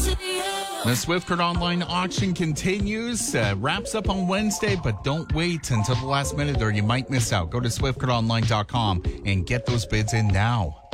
The Swiftcard Online auction continues, wraps up on Wednesday, but don't wait until the last minute or you might miss out. Go to swiftcardonline.com and get those bids in now.